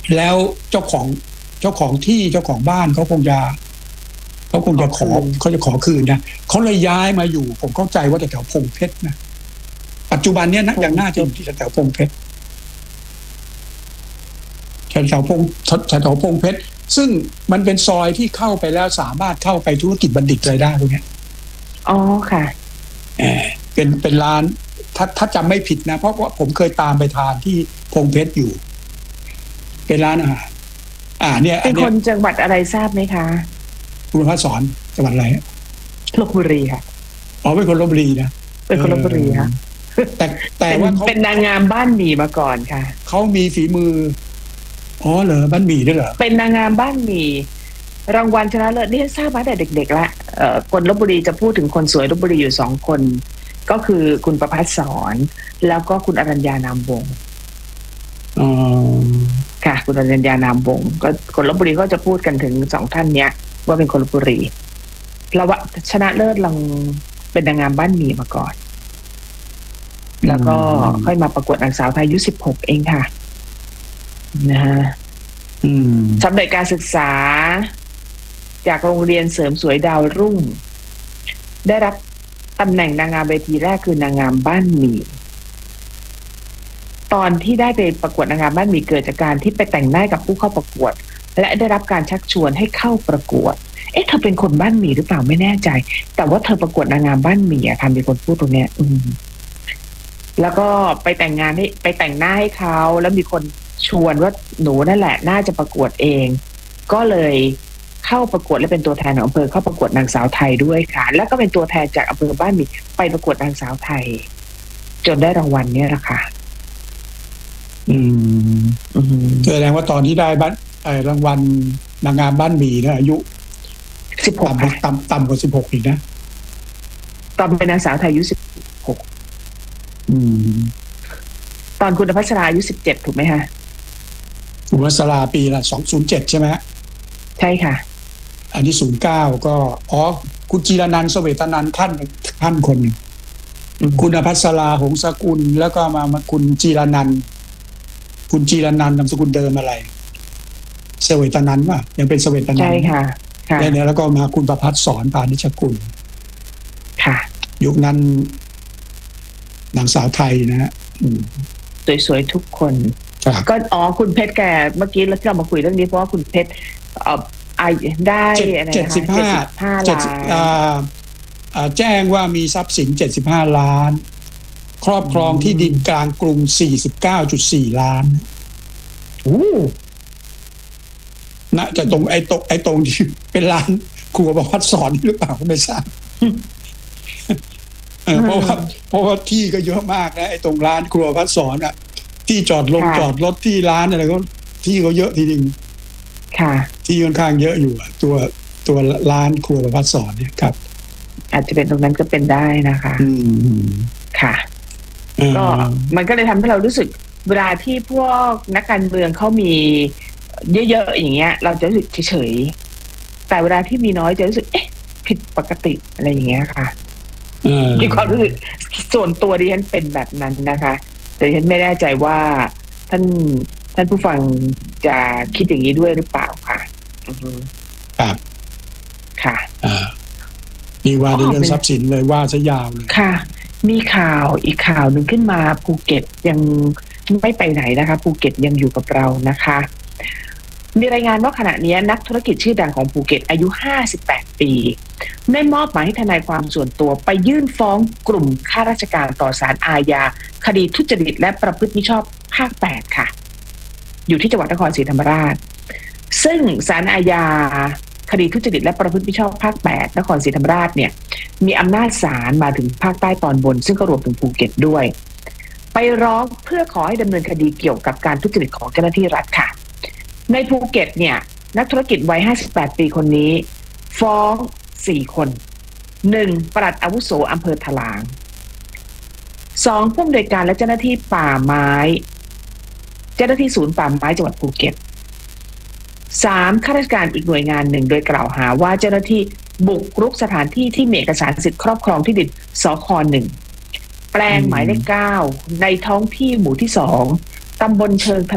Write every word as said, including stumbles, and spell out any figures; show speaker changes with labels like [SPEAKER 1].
[SPEAKER 1] แล้วเจ้าของเจ้าของที่เจ้าของบ้านเขาคงจะเขาคงจะขอเขาจะขอคืนนะเขาเลยย้ายมาอยู่ผมเข้าใจว่าแถวพงเพชรนะปัจจุบันเนี้ยนะยังน่าจะอยู่ที่แถวพงเพชรแถวพงแถวพงเพชรซึ่งมันเป็นซอยที่เข้าไปแล้วสามารถเข้าไปธุรกิจบัณฑิตอะไรได้ตรงนี้
[SPEAKER 2] อ๋อค่ะ
[SPEAKER 1] เออเป็นเป็นร้านถ้าถ้าจำไม่ผิดนะเพราะว่าผมเคยตามไปทานที่พงเพชรอยู่เป็นร้านอาหารอ่าเนี่ย
[SPEAKER 2] เป็นคนจังหวัดอะไรทราบไหมคะ
[SPEAKER 1] คุณพระสอนจังหวัดอะไร
[SPEAKER 2] ลพบุรีค่ะ
[SPEAKER 1] อ๋อเป็นคนลพบุรีนะ
[SPEAKER 2] เป็นคนลพบุรีค่ะ
[SPEAKER 1] แต่แต่ว่าเขา
[SPEAKER 2] เป็นนางงามบ้านหมี่มาก่อนค่ะ
[SPEAKER 1] เขามีฝีมืออ๋อเหรอบ้านหมี่ด้วยเหรอ
[SPEAKER 2] เป็นนางงามบ้านหมี่รางวัลชนะเลิศนี่ทราบมาแต่เด็กๆละเอ่อคนลพบุรีจะพูดถึงคนสวยลพบุรีอยู่สองคนก็คือคุณประภัสสรแล้วก็คุณอรัญญานามวงศ์
[SPEAKER 1] อ๋อ
[SPEAKER 2] ค่ะคุณอรัญญานามวงศ์ก็คนลพบุรีก็จะพูดกันถึงสองท่านเนี้ยว่าเป็นคนลพบุรีแล้วว่าชนะเลิศลังเป็นนางงามบ้านหมี่มาก่อนแล้วก็ค่อยมาประกวดนางสาวไทยอายุสิบหกเองค่ะนะฮะสำเร็จการศึกษาจากโรงเรียนเสริมสวยดาวรุ่งได้รับตำแหน่งนางงามเวทีแรกคือนางงามบ้านหมี่ตอนที่ได้ไปประกวดนางงามบ้านหมี่เกิดจากการที่ไปแต่งหน้ากับผู้เข้าประกวดและได้รับการชักชวนให้เข้าประกวดเอ๊ะเธอเป็นคนบ้านหมี่หรือเปล่าไม่แน่ใจแต่ว่าเธอประกวดนางงามบ้านหมี่อะค่ะมีคนพูดตรงเนี้ยอืมแล้วก็ไปแต่งงานให้ไปแต่งหน้าให้เขาแล้วมีคนชวนว่าหนูนั่นแหละน่าจะประกวดเองก็เลยเข้าประกวดและเป็นตัวแทนของอำเภอเข้าประกวดนางสาวไทยด้วยค่ะแล้วก็เป็นตัวแทนจากอำเภอบ้านหมี่ไปประกวดนางสาวไทยจนได้รางวัลเนี่ยแหละค่ะ
[SPEAKER 1] อืมอืมแสดงว่าตอนที่ได้บ้านไอ้รางวัลนางงามบ้านหมี่เนี่ยอายุ
[SPEAKER 2] สิบหก
[SPEAKER 1] ต่ำต่ำต่ำกว่าสิบหกอีกนะ
[SPEAKER 2] ตอนเป็นนางสาวไทยอายุสิบหก
[SPEAKER 1] อืม
[SPEAKER 2] ตอนคุณพัชราอายุสิบเจ็ดถูกไหมคะ
[SPEAKER 1] คุณพัชราปีละสองศูนย์เจ็ดใช่ไหม
[SPEAKER 2] ใช่ค่ะ
[SPEAKER 1] อันนี้ศูนย์เก้าก็อ๋อคุณจีรนันท์เสวตนันท์ท่านท่านคนหนึ่งคุณพัชราหงสกุลแล้วก็มามาคุณจีรนันท์คุณจีรนันท์นามสกุลเดิมอะไรเสวตนันท์ป่ะยังเป็นเสวตนันท์
[SPEAKER 2] ใช่ค่ะ
[SPEAKER 1] แล้วเนี่ยแล้วก็มาคุณประภัสสรพานิชกุล
[SPEAKER 2] ค่ะ
[SPEAKER 1] ยุคนั้นนางสาวไทยนะฮะ
[SPEAKER 2] สวยๆทุกคนก็อ๋อคุณเพชรแกเมื่อกี้เราที่เรามาคุยเรื่องนี้เพราะว่าคุณเพชรเอ่อไอได้อะไรนะคะ
[SPEAKER 1] เจ็ดสิบห้าเจ็ดอ่าอ่าแจ้งว่ามีทรัพย์สินเจ็ดสิบห้าล้านครอบครองที่ดินกลางกรุง สี่สิบเก้าจุดสี่ ล้าน
[SPEAKER 2] โอ้
[SPEAKER 1] น่าจะตรงไอ้ตรงไอ้ตรงที่เป็นร้านครัวประภัสสรหรือเปล่าไม่ทราบเพราะว่าเพราะว่าที่ก็เยอะมากนะไอ้ตรงร้านครัวประภัสสรอ่ะที่จอดรถจอดรถที่ร้านอะไรก็ที่ก็เยอะทีนึง
[SPEAKER 2] ค่ะ
[SPEAKER 1] ที่ค่อนข้างเยอะอยู่ตัวตัวร้านครัวประภัสสรเนี่ยครับ
[SPEAKER 2] อาจจะเป็นตรงนั้นก็เป็นได้นะคะ
[SPEAKER 1] อืม
[SPEAKER 2] ค่ะก็มันก็เลยทำให้เรารู้สึกเวลาที่พวกนักการเมืองเขามีเยอะๆอย่างเงี้ยเราจะรู้สึกเฉยๆแต่เวลาที่มีน้อยจะรู้สึกเอ๊ะผิดปกติอะไรอย่างเงี้ยค่ะมีความรู้สึกส่วนตัวดิฉันเป็นแบบนั้นนะคะแต่ดิฉันไม่แน่ใจว่าท่านท่านผู้ฟังจะคิดอย่างนี้ด้วยหรือเปล่าค่ะ
[SPEAKER 1] ครับ
[SPEAKER 2] ค่ะ
[SPEAKER 1] อ่ามีว่าในเรื่องทรัพย์สินเลยว่าซะยาวเลย
[SPEAKER 2] ค่ะมีข่าวอีกข่าวหนึ่งขึ้นมาภูเก็ตยังไม่ไปไหนนะคะภูเก็ตยังอยู่กับเรานะคะมีรายงานว่าขณะนี้นักธุรกิจชื่อดังของภูเก็ตอายุห้าสิบแปดปีได้มอบหมายให้ทนายความส่วนตัวไปยื่นฟ้องกลุ่มข้าราชการต่อศาลอาญาคดีทุจริตและประพฤติมิชอบภาคแปดค่ะอยู่ที่จังหวัดนครศรีธรรมราชซึ่งศาลอาญาคดีทุจริตและประพฤติมิชอบภาคแปดนครศรีธรรมราชเนี่ยมีอำนาจศาลมาถึงภาคใต้ตอนบนซึ่งก็รวมถึงภูเก็ตด้วยไปร้องเพื่อขอให้ดำเนินคดีเกี่ยวกับการทุจริตของเจ้าหน้าที่รัฐค่ะในภูเก็ตเนี่ยนักธุรกิจวัยห้าสิบแปดปีคนนี้ฟ้องสี่คนหนึ่งปลัดอาวุโสอำเภอถลางสองผู้อำนวยการและเจ้าหน้าที่ป่าไม้เจ้าหน้าที่ศูนย์ป่าไม้จังหวัดภูเก็ตสามข้าราชการอีกหน่วยงานหนึ่งโดยกล่าวหาว่าเจ้าหน้าที่บุกรุกสถานที่ที่มีเอกสารสิทธิ์ครอบครองที่ดินสค.หนึ่งแปลงหมายเลขเก้าในท้องที่หมู่ที่สองตำบลเชิง